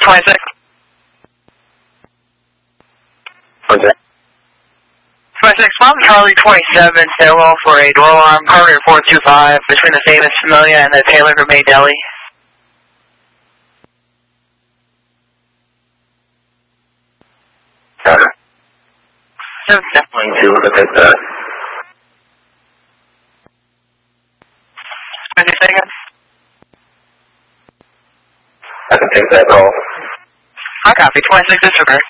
26. What's that? 26, Mom Charlie 27, stairwell for a door alarm, corridor 425, between the famous Familia and the Taylor Gourmet Deli. Definitely to look at that. 20 seconds. I can take that call. I copy, 26 disregard.